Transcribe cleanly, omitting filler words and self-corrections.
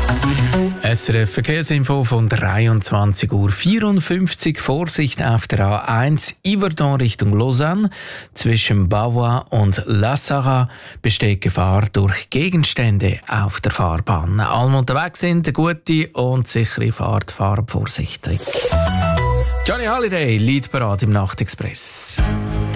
SRF Verkehrsinfo von 23:54 Uhr. Vorsicht auf der A1 Yverdon Richtung Lausanne. Zwischen Bavois und La Sarraz besteht Gefahr durch Gegenstände auf der Fahrbahn. Alle unterwegs sind, eine gute und sichere Fahrt, fahrt vorsichtig. Johnny Hallyday, Liedparade im Nachtexpress.